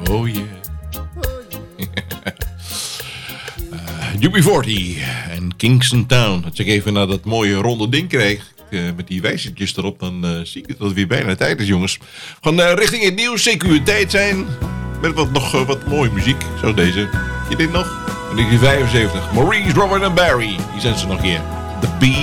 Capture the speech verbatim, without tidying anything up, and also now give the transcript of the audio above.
Oh yeah. uh, U B veertig en Kingston Town. Als ik even naar dat mooie ronde ding kreeg, uh, met die wijzertjes erop, dan uh, zie ik dat het weer bijna tijd is, jongens. We gaan uh, richting het nieuws, zeker uw tijd zijn. Met wat, nog uh, wat mooie muziek, zoals deze. Je dit nog? negentien vijfenzeventig. Maurice, Robert en Barry. Die zijn ze nog hier. The Bee.